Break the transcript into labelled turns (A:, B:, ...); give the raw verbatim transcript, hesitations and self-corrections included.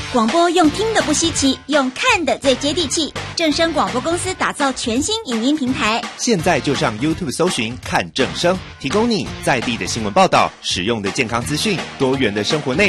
A: 广播用听的不稀奇，用看的最接地气。正声广播公司打造全新影音平台，
B: 现在就上 YouTube 搜寻看正声，提供你在地的新闻报道、实用的健康资讯、多元的生活内容。